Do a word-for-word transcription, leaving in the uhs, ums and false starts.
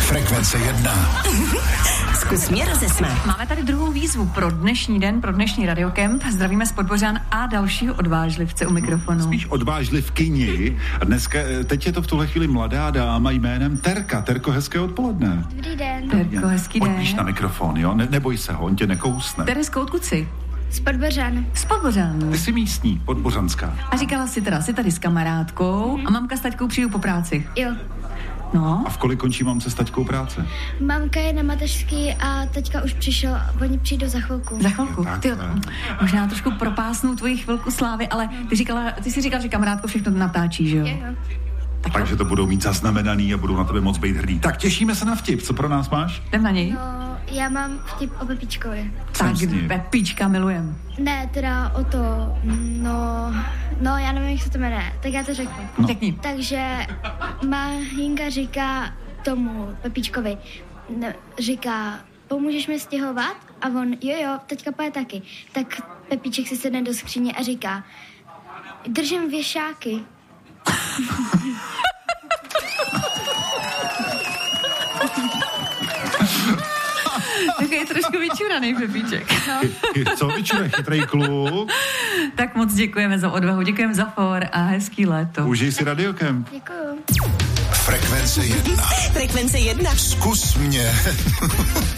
Frekvence jedna. Zkus mě rozesmát. Máme tady druhou výzvu pro dnešní den, pro dnešní Radiokemp. Zdravíme z Podbořan a dalšího odvážlivce u mikrofonu. Spíš odvážlivkyni. A dneska, teď je to v tuhle chvíli mladá dáma jménem Terka. Terko, hezké odpoledne. Dobrý den. Terko, hezký den. Pojď na mikrofon, jo? Ne, neboj se ho, on tě nekousne. Teresko, odkud jsi? Z Podbořan. Z Podbořan. Ty jsi místní, podbořanská. A říkala si teda, jsi tady s kamarádkou a mamka s taťkou přijdu po práci. Jo. No. A v kolik končí mamce s taťkou práce? Mamka je na mateřský a teďka už přišel, oni přijdou za chvilku. Za chvilku. Tak, Ty, ne. možná trošku propásnu tvoji chvilku slávy, ale ty říkala, ty si říkal, že kamarádko všechno natáčí, že jo? Jo. Tak Takže to budou mít zaznamenaný a budou na tebe moc být hrdý. Tak těšíme se na vtip. Co pro nás máš? jdem na něj. No, já mám vtip o Pepičkovi. Tak, Jsem s ním. Pepíčka milujem. Ne, teda o to, no, no, já nevím, jak se to jmenuje, tak já to řeknu. No. Řekni. Takže Mahinka říká tomu Pepíčkovi, ne, říká, pomůžeš mi stěhovat? A on, jo, jo, teďka pojde taky. Tak Pepíček si sedne do skříně a říká, držím věšáky. Tak je trošku vyčuranej Pepíček. No. Co vyčuje, chytrý kluk? Tak moc děkujeme za odvahu, děkujeme za for a hezký léto. Užij si Radiokemp. Děkuju. Frekvence jedna. Frekvence jedna. Zkus mě.